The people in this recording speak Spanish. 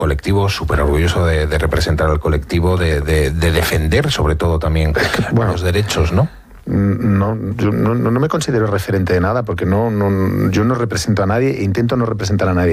colectivo, súper orgulloso de representar al colectivo, de defender sobre todo también los derechos, ¿no? No, yo no me considero referente de nada, porque yo no represento a nadie e intento no representar a nadie.